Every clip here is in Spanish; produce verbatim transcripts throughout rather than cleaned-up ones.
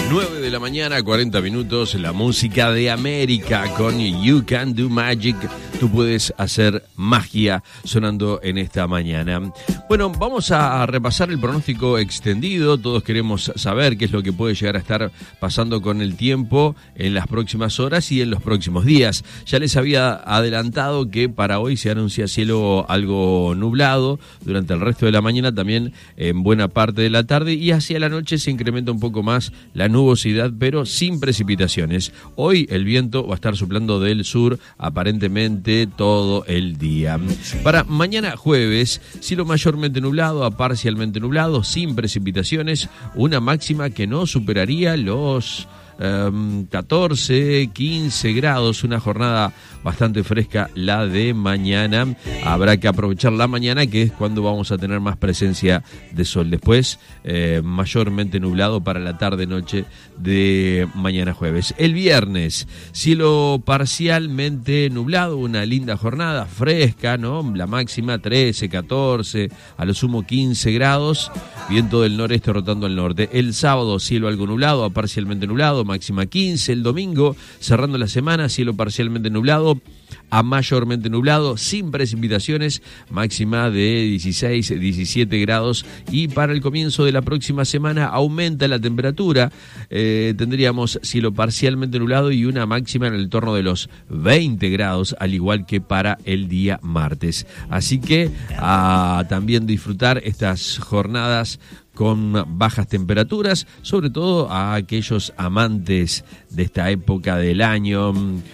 nueve de la mañana, cuarenta minutos, la música de América con You Can Do Magic. Tú puedes hacer magia sonando en esta mañana. Bueno, vamos a repasar el pronóstico extendido. Todos queremos saber qué es lo que puede llegar a estar pasando con el tiempo en las próximas horas y en los próximos días. Ya les había adelantado que para hoy se anuncia cielo algo nublado durante el resto de la mañana, también en buena parte de la tarde, y hacia la noche se incrementa un poco más la nubosidad, pero sin precipitaciones. Hoy el viento va a estar soplando del sur aparentemente todo el día. Para mañana jueves, cielo mayormente nublado a parcialmente nublado, sin precipitaciones, una máxima que no superaría los Um, catorce, quince grados, una jornada bastante fresca la de mañana. Habrá que aprovechar la mañana, que es cuando vamos a tener más presencia de sol. Después, eh, mayormente nublado para la tarde-noche de mañana jueves. El viernes, cielo parcialmente nublado, una linda jornada fresca, ¿no? La máxima trece, catorce, a lo sumo quince grados, viento del noreste rotando al norte. El sábado, cielo algo nublado a parcialmente nublado, máxima quince. El domingo, cerrando la semana, cielo parcialmente nublado a mayormente nublado, sin precipitaciones, máxima de dieciséis, diecisiete grados. Y para el comienzo de la próxima semana aumenta la temperatura, eh, tendríamos cielo parcialmente nublado y una máxima en el torno de los veinte grados, al igual que para el día martes. Así que a también disfrutar estas jornadas con bajas temperaturas, sobre todo a aquellos amantes de esta época del año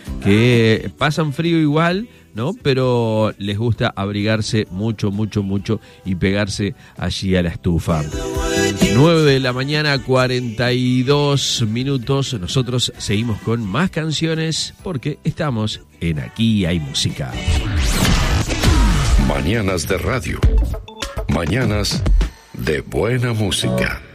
que pasan frío igual, ¿no? Pero les gusta abrigarse mucho, mucho, mucho y pegarse allí a la estufa. nueve de la mañana, cuarenta y dos minutos. Nosotros seguimos con más canciones porque estamos en Aquí Hay Música. Mañanas de radio. Mañanas de buena música.